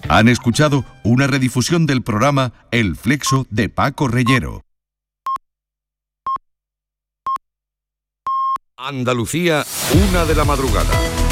Han escuchado una redifusión del programa El Flexo de Paco Reyero. Andalucía, 1 de la madrugada.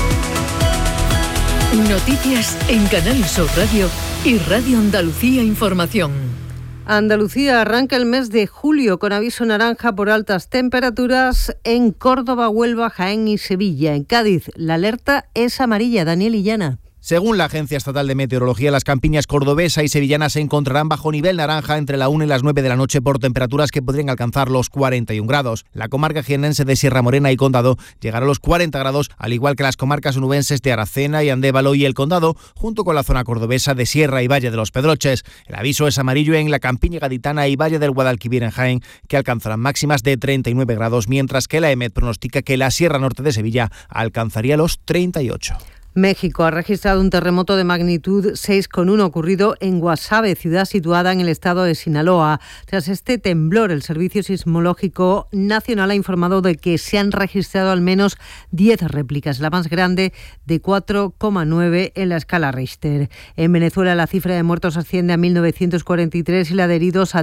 Noticias en Canal Sur Radio y Radio Andalucía Información. Andalucía arranca el mes de julio con aviso naranja por altas temperaturas en Córdoba, Huelva, Jaén y Sevilla. En Cádiz, la alerta es amarilla. Daniel Illana. Según la Agencia Estatal de Meteorología, las campiñas cordobesa y sevillana se encontrarán bajo nivel naranja entre la 1 y las 9 de la noche por temperaturas que podrían alcanzar los 41 grados. La comarca jiennense de Sierra Morena y Condado llegará a los 40 grados, al igual que las comarcas onubenses de Aracena y Andévalo y el Condado, junto con la zona cordobesa de Sierra y Valle de los Pedroches. El aviso es amarillo en la campiña gaditana y Valle del Guadalquivir en Jaén, que alcanzarán máximas de 39 grados, mientras que la EMET pronostica que la Sierra Norte de Sevilla alcanzaría los 38. México ha registrado un terremoto de magnitud 6,1 ocurrido en Guasave, ciudad situada en el estado de Sinaloa. Tras este temblor, el Servicio Sismológico Nacional ha informado de que se han registrado al menos 10 réplicas, la más grande de 4,9 en la escala Richter. En Venezuela la cifra de muertos asciende a 1.943 y la de heridos a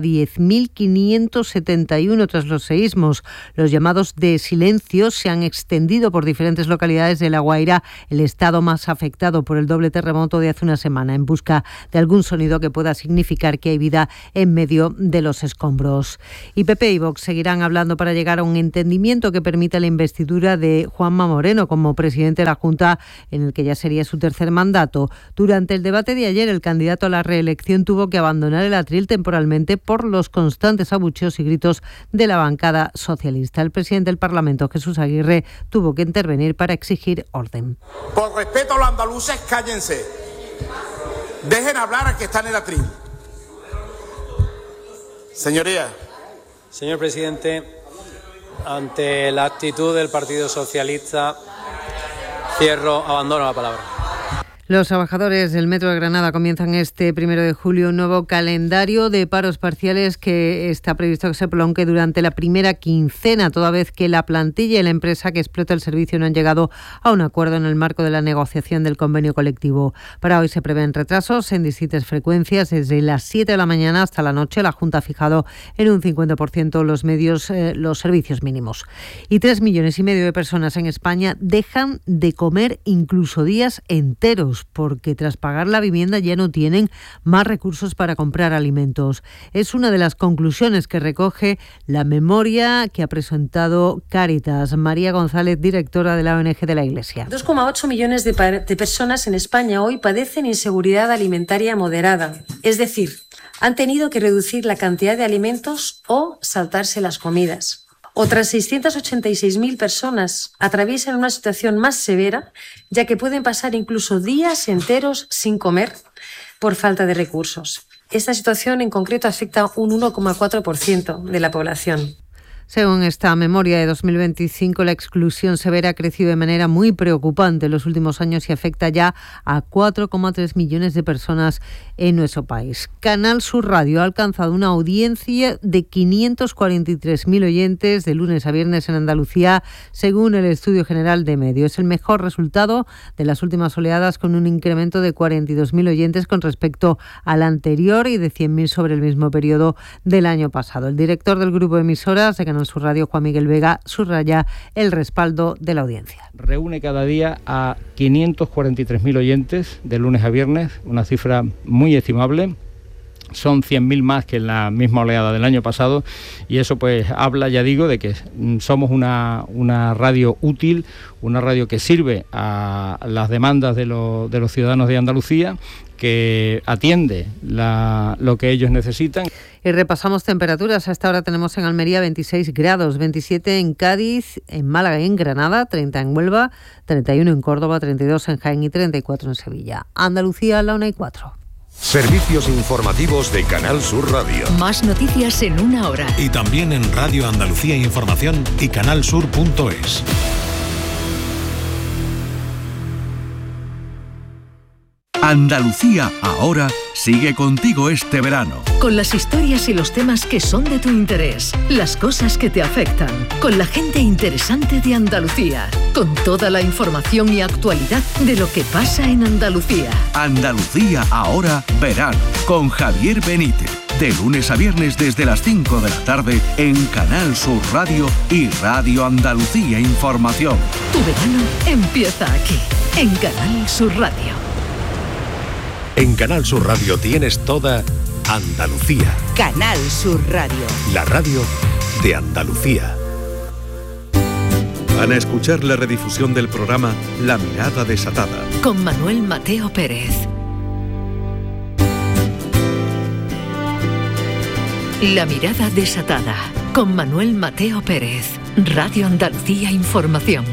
10.571 tras los seísmos. Los llamados de silencio se han extendido por diferentes localidades de La Guaira, el estado más afectado por el doble terremoto de hace una semana, en busca de algún sonido que pueda significar que hay vida en medio de los escombros. Y PP y Vox seguirán hablando para llegar a un entendimiento que permita la investidura de Juanma Moreno como presidente de la Junta, en el que ya sería su tercer mandato. Durante el debate de ayer, el candidato a la reelección tuvo que abandonar el atril temporalmente por los constantes abucheos y gritos de la bancada socialista. El presidente del Parlamento, Jesús Aguirre, tuvo que intervenir para exigir orden. Por respeto a los andaluces, cállense. Dejen hablar al que está en el atril. Señoría. Señor presidente, ante la actitud del Partido Socialista, abandono la palabra. Los trabajadores del Metro de Granada comienzan este 1 de julio un nuevo calendario de paros parciales que está previsto que se prolongue durante la primera quincena, toda vez que la plantilla y la empresa que explota el servicio no han llegado a un acuerdo en el marco de la negociación del convenio colectivo. Para hoy se prevén retrasos en distintas frecuencias desde las 7 de la mañana hasta la noche. La Junta ha fijado en un 50% los servicios mínimos. Y 3,5 millones de personas en España dejan de comer incluso días enteros, porque tras pagar la vivienda ya no tienen más recursos para comprar alimentos. Es una de las conclusiones que recoge la memoria que ha presentado Cáritas. María González, directora de la ONG de la Iglesia. 2,8 millones de personas en España hoy padecen inseguridad alimentaria moderada. Es decir, han tenido que reducir la cantidad de alimentos o saltarse las comidas. Otras 686.000 personas atraviesan una situación más severa, ya que pueden pasar incluso días enteros sin comer por falta de recursos. Esta situación en concreto afecta a un 1,4% de la población. Según esta memoria de 2025, la exclusión severa ha crecido de manera muy preocupante en los últimos años y afecta ya a 4,3 millones de personas en nuestro país. Canal Sur Radio ha alcanzado una audiencia de 543.000 oyentes de lunes a viernes en Andalucía, según el Estudio General de Medios. Es el mejor resultado de las últimas oleadas, con un incremento de 42.000 oyentes con respecto al anterior y de 100.000 sobre el mismo periodo del año pasado. El director del grupo de emisoras de Canal Sur Radio, Juan Miguel Vega, subraya el respaldo de la audiencia. Reúne cada día a 543.000 oyentes de lunes a viernes, una cifra muy estimable. Son 100.000 más que en la misma oleada del año pasado, y eso pues habla, ya digo, de que somos una radio útil, una radio que sirve a las demandas de los ciudadanos de Andalucía, que atiende lo que ellos necesitan. Y repasamos temperaturas. Hasta ahora tenemos en Almería 26 grados, 27 en Cádiz, en Málaga y en Granada, 30 en Huelva, 31 en Córdoba, 32 en Jaén y 34 en Sevilla. Andalucía, la 1:04. Servicios informativos de Canal Sur Radio. Más noticias en 1 hora. Y también en Radio Andalucía Información y canalsur.es. Andalucía Ahora sigue contigo este verano. Con las historias y los temas que son de tu interés, las cosas que te afectan, con la gente interesante de Andalucía, con toda la información y actualidad de lo que pasa en Andalucía. Andalucía Ahora verano, con Javier Benítez. De lunes a viernes desde las 5 de la tarde en Canal Sur Radio y Radio Andalucía Información. Tu verano empieza aquí, en Canal Sur Radio. En Canal Sur Radio tienes toda Andalucía. Canal Sur Radio. La radio de Andalucía. Van a escuchar la redifusión del programa La Mirada Desatada. Con Manuel Mateo Pérez. La Mirada Desatada. Con Manuel Mateo Pérez. Radio Andalucía Información.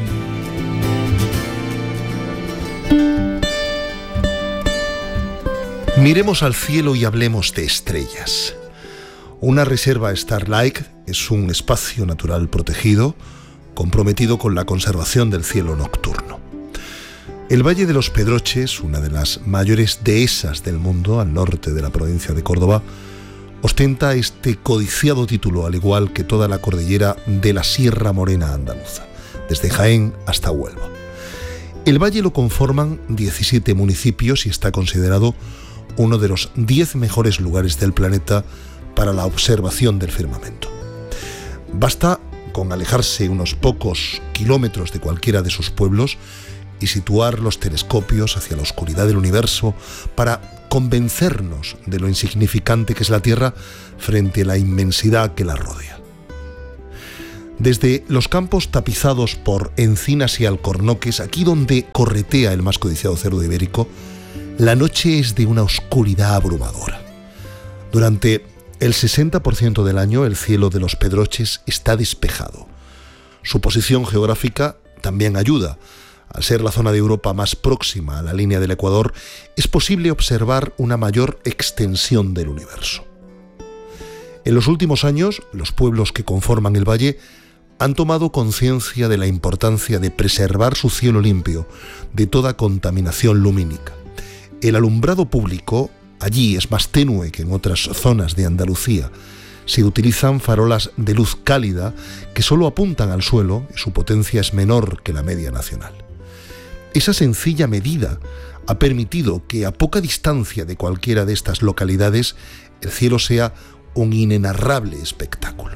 Miremos al cielo y hablemos de estrellas. Una reserva Starlight es un espacio natural protegido, comprometido con la conservación del cielo nocturno. El Valle de los Pedroches, una de las mayores dehesas del mundo al norte de la provincia de Córdoba, ostenta este codiciado título, al igual que toda la cordillera de la Sierra Morena andaluza, desde Jaén hasta Huelva. El valle lo conforman 17 municipios y está considerado uno de los 10 mejores lugares del planeta para la observación del firmamento. Basta con alejarse unos pocos kilómetros de cualquiera de sus pueblos y situar los telescopios hacia la oscuridad del universo para convencernos de lo insignificante que es la Tierra frente a la inmensidad que la rodea. Desde los campos tapizados por encinas y alcornoques, aquí donde corretea el más codiciado cerdo ibérico, la noche es de una oscuridad abrumadora. Durante el 60% del año el cielo de los Pedroches está despejado. Su posición geográfica también ayuda. Al ser la zona de Europa más próxima a la línea del Ecuador, es posible observar una mayor extensión del universo. En los últimos años, los pueblos que conforman el valle han tomado conciencia de la importancia de preservar su cielo limpio de toda contaminación lumínica. El alumbrado público allí es más tenue que en otras zonas de Andalucía. Se utilizan farolas de luz cálida que solo apuntan al suelo y su potencia es menor que la media nacional. Esa sencilla medida ha permitido que a poca distancia de cualquiera de estas localidades el cielo sea un inenarrable espectáculo.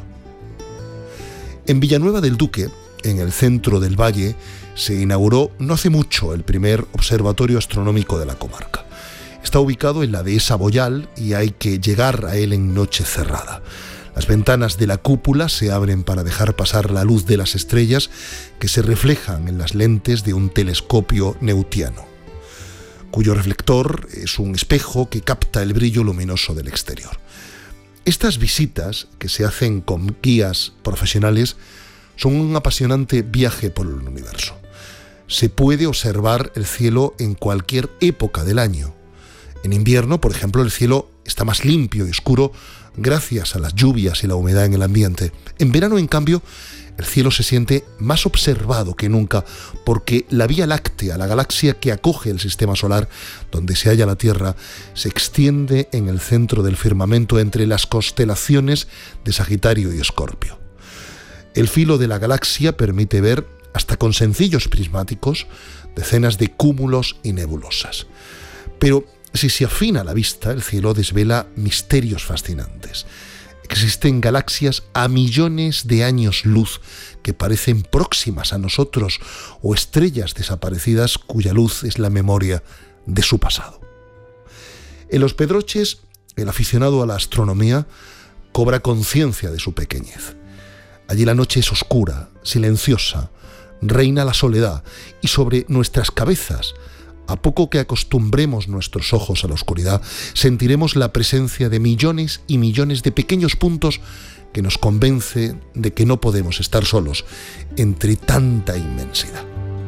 En Villanueva del Duque, en el centro del valle, se inauguró no hace mucho el primer observatorio astronómico de la comarca. Está ubicado en la dehesa Boyal y hay que llegar a él en noche cerrada. Las ventanas de la cúpula se abren para dejar pasar la luz de las estrellas que se reflejan en las lentes de un telescopio neutiano, cuyo reflector es un espejo que capta el brillo luminoso del exterior. Estas visitas, que se hacen con guías profesionales, son un apasionante viaje por el universo. Se puede observar el cielo en cualquier época del año. En invierno, por ejemplo, el cielo está más limpio y oscuro gracias a las lluvias y la humedad en el ambiente. En verano, en cambio, el cielo se siente más observado que nunca porque la Vía Láctea, la galaxia que acoge el sistema solar, donde se halla la Tierra, se extiende en el centro del firmamento entre las constelaciones de Sagitario y Escorpio. El filo de la galaxia permite ver, hasta con sencillos prismáticos, decenas de cúmulos y nebulosas. Pero si se afina la vista, el cielo desvela misterios fascinantes. Existen galaxias a millones de años luz que parecen próximas a nosotros o estrellas desaparecidas cuya luz es la memoria de su pasado. En los Pedroches, el aficionado a la astronomía cobra conciencia de su pequeñez. Allí la noche es oscura, silenciosa, reina la soledad y sobre nuestras cabezas, a poco que acostumbremos nuestros ojos a la oscuridad, sentiremos la presencia de millones y millones de pequeños puntos que nos convence de que no podemos estar solos entre tanta inmensidad.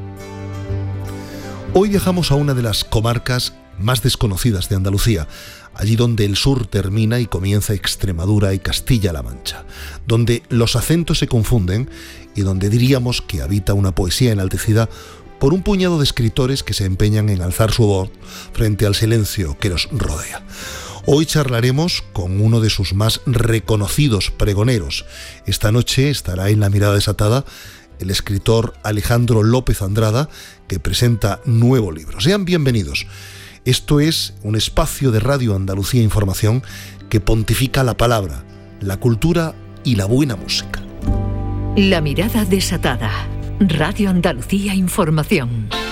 Hoy viajamos a una de las comarcas más desconocidas de Andalucía, allí donde el sur termina y comienza Extremadura y Castilla-La Mancha, donde los acentos se confunden y donde diríamos que habita una poesía enaltecida por un puñado de escritores que se empeñan en alzar su voz frente al silencio que los rodea. Hoy charlaremos con uno de sus más reconocidos pregoneros. Esta noche estará en La Mirada Desatada el escritor Alejandro López Andrada, que presenta nuevo libro. Sean bienvenidos. Esto es un espacio de Radio Andalucía Información que pontifica la palabra, la cultura y la buena música. La Mirada Desatada. Radio Andalucía Información.